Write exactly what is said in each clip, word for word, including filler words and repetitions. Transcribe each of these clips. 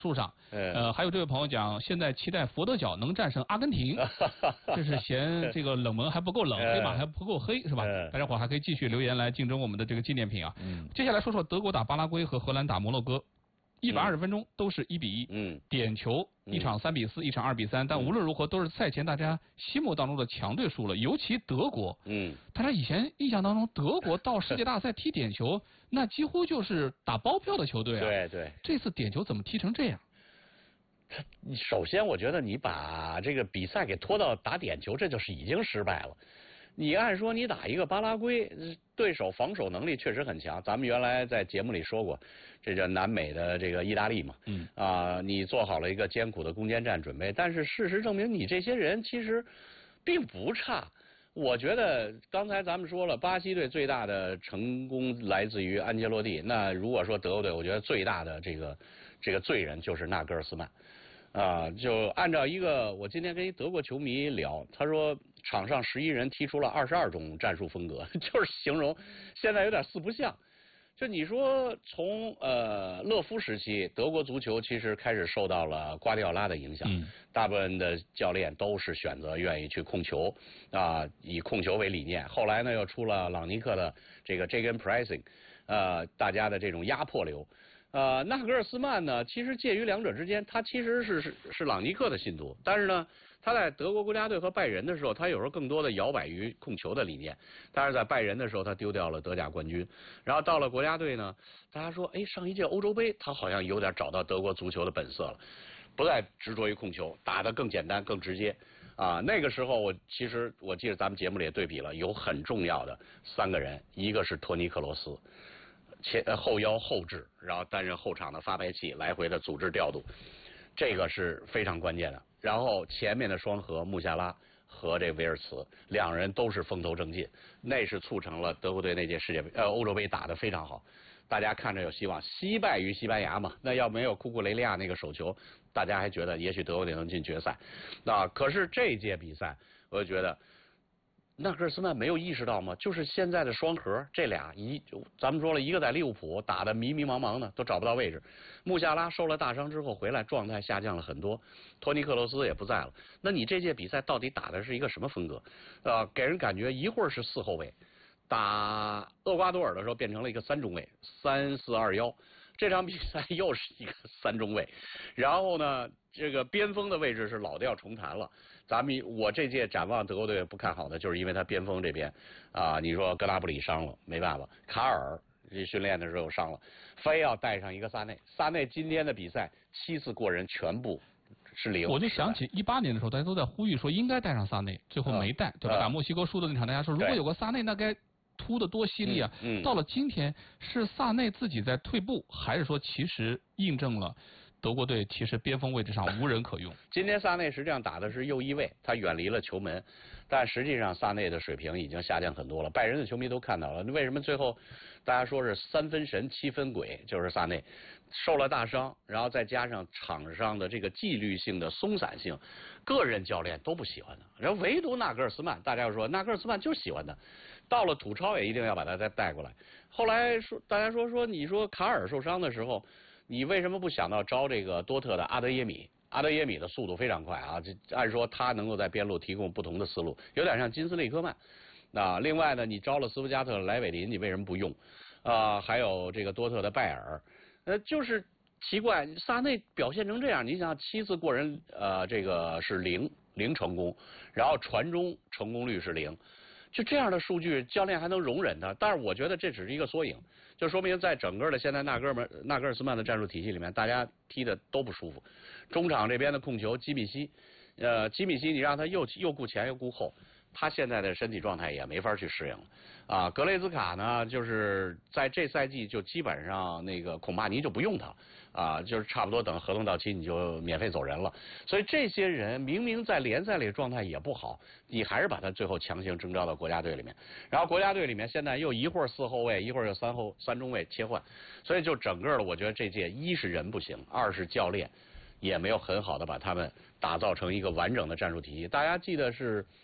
数上。呃，还有这位朋友讲，现在期待佛得角能战胜阿根廷，这是嫌这个冷门还不够冷，黑马还不够黑，是吧？大家伙还可以继续留言来竞争我们的这个纪念品啊。嗯。接下来说说德国打巴拉圭和荷兰打摩洛哥。一百二十分钟都是一比一，嗯，点球，一场三比四，一场二比三，但无论如何都是赛前大家心目当中的强队输了，尤其德国，嗯，大家以前印象当中，德国到世界大赛踢点球，那几乎就是打包票的球队啊， 对对， 这次点球怎么踢成这样？ 他首先，我觉得你把这个比赛给拖到打点球，这就是已经失败了。你按说你打一个巴拉圭，对手防守能力确实很强。咱们原来在节目里说过，这叫南美的这个意大利嘛，嗯啊，你做好了一个艰苦的攻坚战准备，但是事实证明，你这些人其实并不差。我觉得刚才咱们说了，巴西队最大的成功来自于安切洛蒂。那如果说德国队，我觉得最大的这个这个罪人就是纳格尔斯曼。啊，就按照一个，我今天跟一德国球迷聊，他说场上十一人踢出了二十二种战术风格，就是形容现在有点四不像。就你说从呃勒夫时期，德国足球其实开始受到了瓜迪奥拉的影响，嗯、大部分的教练都是选择愿意去控球啊，以控球为理念。后来呢，又出了朗尼克的这个 Gegen Pressing， 呃，大家的这种压迫流。呃，纳格尔斯曼呢，其实介于两者之间，他其实是是是朗尼克的信徒，但是呢，他在德国国家队和拜仁的时候，他有时候更多的摇摆于控球的理念，但是在拜仁的时候，他丢掉了德甲冠军，然后到了国家队呢，大家说，哎，上一届欧洲杯，他好像有点找到德国足球的本色了，不再执着于控球，打得更简单、更直接。啊，那个时候我其实我记得咱们节目里也对比了，有很重要的三个人，一个是托尼克罗斯。前后腰后置，然后担任后场的发牌器，来回的组织调度，这个是非常关键的。然后前面的双核穆夏拉和这维尔茨两人都是风头正劲，那是促成了德国队那届世界杯呃欧洲杯打得非常好，大家看着有希望。惜败于西班牙嘛，那要没有库库雷利亚那个手球，大家还觉得也许德国队能进决赛。那可是这一届比赛，我就觉得。纳格尔斯曼没有意识到吗？就是现在的双核，这俩一，咱们说了一个在利物浦打得迷迷茫茫的，都找不到位置。穆夏拉受了大伤之后回来，状态下降了很多。托尼克罗斯也不在了。那你这届比赛到底打的是一个什么风格？呃，给人感觉一会儿是四后卫，打厄瓜多尔的时候变成了一个三中卫，三四二幺。这场比赛又是一个三中卫，然后呢，这个边锋的位置是老调重弹了。咱们我这届展望德国队不看好的，就是因为他边锋这边啊，你说格拉布里伤了，没办法，卡尔这训练的时候伤了，非要带上一个萨内。萨内今天的比赛七次过人全部是零。 我就想起一八年的时候，大家都在呼吁说应该带上萨内，最后没带，嗯、对吧？打墨西哥输的那场，大家说如果有个萨内，那该。突的多犀利啊！嗯嗯、到了今天，是萨内自己在退步，还是说其实印证了德国队其实边锋位置上无人可用？ 今天萨内实际上打的是右翼位，他远离了球门，但实际上萨内的水平已经下降很多了。拜仁的球迷都看到了，为什么最后大家说是三分神七分鬼？就是萨内受了大伤，然后再加上场上的这个纪律性的松散性，个人教练都不喜欢他，然后唯独纳格尔斯曼，大家要说纳格尔斯曼就喜欢他。到了土超也一定要把他再带过来。后来说，大家说说，你说卡尔受伤的时候，你为什么不想到招这个多特的阿德耶米？阿德耶米的速度非常快啊，这按说他能够在边路提供不同的思路，有点像金斯利科曼。那另外呢，你招了斯图加特、莱韦林，你为什么不用？啊、呃，还有这个多特的拜尔，呃，就是奇怪，萨内表现成这样，你想七次过人，呃，这个是零零成功，然后传中成功率是零。就这样的数据，教练还能容忍他？但是我觉得这只是一个缩影，就说明在整个的现在纳格尔纳格尔斯曼的战术体系里面，大家踢的都不舒服。中场这边的控球，基米希，呃，基米希你让他又又顾前又顾后，他现在的身体状态也没法去适应了。啊，格雷兹卡呢，就是在这赛季就基本上那个孔帕尼就不用他。啊，就是差不多等合同到期你就免费走人了，所以这些人明明在联赛里的状态也不好，你还是把他最后强行征召到国家队里面，然后国家队里面现在又一会儿四后卫，一会儿又三后三中卫切换，所以就整个的我觉得这届一是人不行，二是教练也没有很好的把他们打造成一个完整的战术体系。大家记得是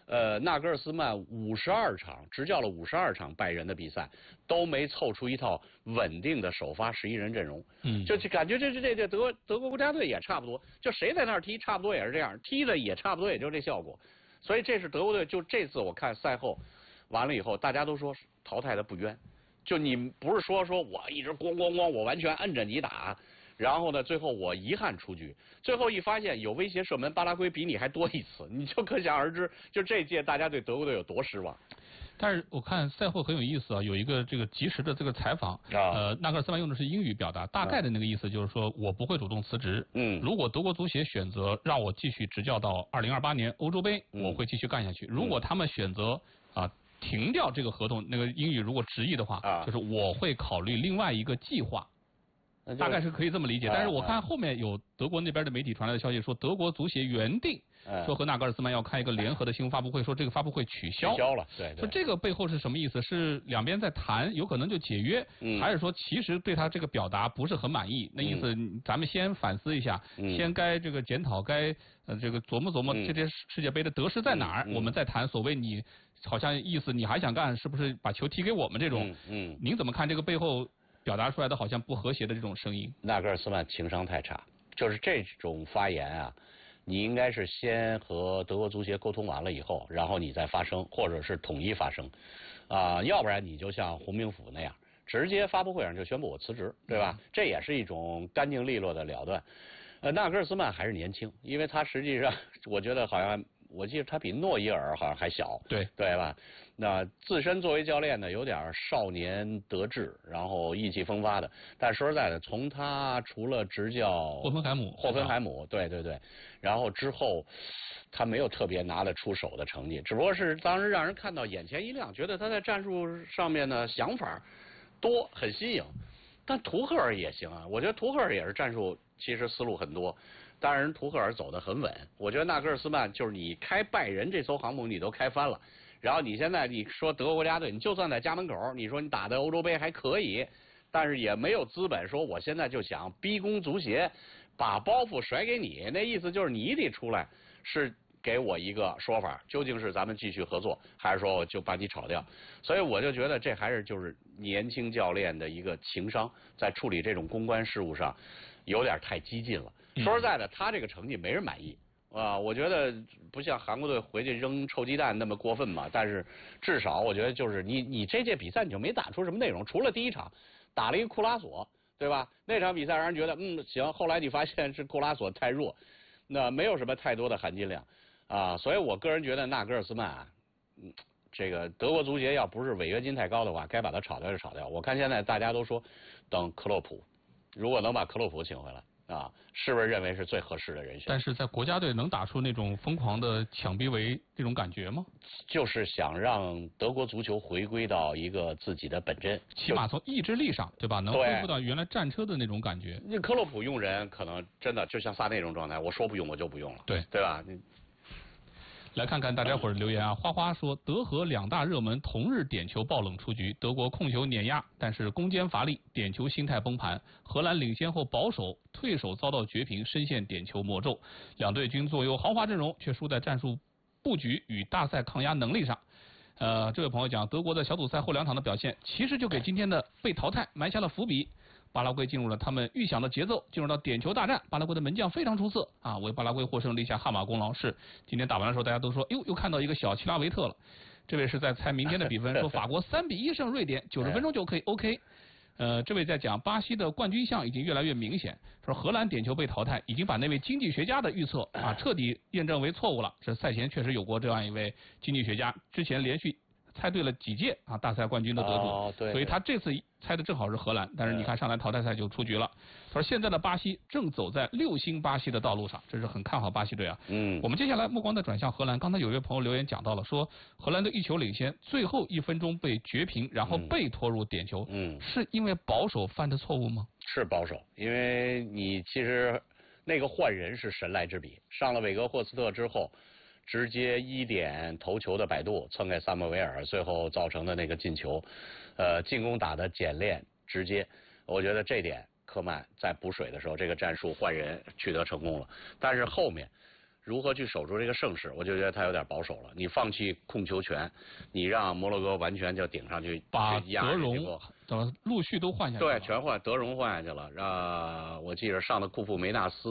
呃，纳格尔斯曼五十二场执教了五十二场拜仁的比赛，都没凑出一套稳定的首发十一人阵容。 嗯， 就就感觉这这这这德国德国国家队也差不多，就谁在那儿踢，差不多也是这样，踢的也差不多也就这效果。所以这是德国队，就这次我看赛后完了以后，大家都说淘汰的不冤。就你不是说说我一直咣咣咣，我完全摁着你打。然后呢，最后我遗憾出局。最后一发现有威胁射门，巴拉圭比你还多一次，你就可想而知，就这届大家对德国队有多失望。 但是我看赛后很有意思啊，有一个这个及时的这个采访，啊、呃，纳格尔斯曼用的是英语表达，大概的那个意思就是说我不会主动辞职。嗯，如果德国足协选择让我继续执教到二零二八年欧洲杯，嗯、我会继续干下去。如果他们选择啊、呃、停掉这个合同，那个英语如果直译的话，啊、就是我会考虑另外一个计划。大概是可以这么理解，但是我看后面有德国那边的媒体传来的消息说，德国足协原定说和纳格尔斯曼要开一个联合的新闻发布会，说这个发布会取消。 取消了，对。 说这个背后是什么意思？是两边在谈，有可能就解约，嗯、还是说其实对他这个表达不是很满意？那意思咱们先反思一下，嗯、先该这个检讨，该呃这个琢磨琢磨这些世界杯的得失在哪儿，嗯、我们再谈所谓你好像意思你还想干，是不是把球踢给我们这种？嗯，嗯您怎么看这个背后？表达出来的好像不和谐的这种声音。 纳格尔斯曼情商太差，就是这种发言啊，你应该是先和德国足协沟通完了以后，然后你再发声，或者是统一发声，啊、呃，要不然你就像洪明甫那样，直接发布会上就宣布我辞职，对吧？嗯、这也是一种干净利落的了断。呃，纳格尔斯曼还是年轻，因为他实际上我觉得好像。我记得他比诺伊尔好像还小， 对对吧？那自身作为教练呢，有点少年得志，然后意气风发的。但说实在的，从他除了执教霍芬海姆， 霍芬海姆，对对对，然后之后他没有特别拿得出手的成绩，只不过是当时让人看到眼前一亮，觉得他在战术上面的想法多，很新颖。但图赫尔也行啊，我觉得图赫尔也是战术，其实思路很多。当然，图赫尔走得很稳。我觉得纳格尔斯曼就是你开拜仁这艘航母，你都开翻了。然后你现在你说德国国家队，你就算在家门口，你说你打的欧洲杯还可以，但是也没有资本说我现在就想逼宫足协，把包袱甩给你。那意思就是你得出来，是给我一个说法，究竟是咱们继续合作，还是说我就把你炒掉？所以我就觉得这还是就是年轻教练的一个情商，在处理这种公关事务上有点太激进了。说实在的，他这个成绩没人满意啊！我觉得不像韩国队回去扔臭鸡蛋那么过分嘛，但是至少我觉得就是你你这届比赛你就没打出什么内容，除了第一场打了一个库拉索，对吧？那场比赛让人觉得嗯行，后来你发现是库拉索太弱，那没有什么太多的含金量啊，所以我个人觉得纳格尔斯曼啊，嗯，这个德国足协要不是违约金太高的话，该把他炒掉就炒掉。我看现在大家都说等克洛普，如果能把克洛普请回来。啊，是不是认为是最合适的人选？ 但是在国家队能打出那种疯狂的抢逼围这种感觉吗？ 就是想让德国足球回归到一个自己的本真， 起码从意志力上，对吧？能恢复到原来战车的那种感觉。 那克洛普用人可能真的就像萨内那种状态，我说不用我就不用了， 对对吧？ 来看看大家伙儿的留言啊，花花说德和两大热门同日点球爆冷出局，德国控球碾压，但是攻坚乏力，点球心态崩盘。荷兰领先后保守，退守遭到绝平，深陷点球魔咒。两队均坐拥豪华阵容，却输在战术布局与大赛抗压能力上。呃，这位朋友讲，德国的小组赛后两场的表现，其实就给今天的被淘汰埋下了伏笔。巴拉圭进入了他们预想的节奏，进入到点球大战。巴拉圭的门将非常出色啊，为巴拉圭获胜立下汗马功劳。是今天打完的时候，大家都说，哟，又看到一个小齐拉维特了。这位是在猜明天的比分，说法国三比一胜瑞典，九十分钟就可以 OK。呃，这位在讲巴西的冠军相已经越来越明显，说荷兰点球被淘汰，已经把那位经济学家的预测啊彻底验证为错误了。这赛前确实有过这样一位经济学家，之前连续猜对了几届啊大赛冠军的得主， 哦、对对， 所以他这次猜的正好是荷兰，但是你看上来淘汰赛就出局了。他说现在的巴西正走在六星巴西的道路上，这是很看好巴西队啊。嗯，我们接下来目光再转向荷兰，刚才有一位朋友留言讲到了，说荷兰队一球领先，最后一分钟被绝平，然后被拖入点球，嗯，是因为保守犯的错误吗？ 是保守，因为你其实那个换人是神来之笔，上了韦格霍斯特之后。直接一点头球的摆渡蹭给萨默维尔，最后造成的那个进球，呃，进攻打的简练直接，我觉得这点科曼在补水的时候，这个战术换人取得成功了。但是后面如何去守住这个胜势，我就觉得他有点保守了。你放弃控球权，你让摩洛哥完全就顶上去， 把德容怎么陆续都换下去了？对，全换，德容换下去了。让我记着上的库库梅纳斯。